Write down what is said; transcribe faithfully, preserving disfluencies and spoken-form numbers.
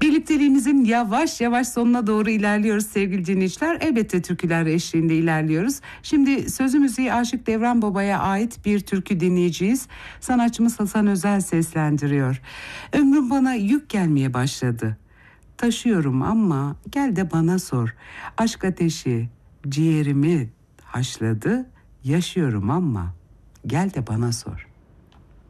Birlikteliğimizin yavaş yavaş sonuna doğru ilerliyoruz sevgili dinleyiciler. Elbette türküler eşliğinde ilerliyoruz. Şimdi sözü müziği Aşık Devran Baba'ya ait bir türkü dinleyeceğiz. Sanatçımız Hasan Özel seslendiriyor. Ömrüm bana yük gelmeye başladı. Taşıyorum ama gel de bana sor. Aşk ateşi ciğerimi haşladı. Yaşıyorum ama gel de bana sor.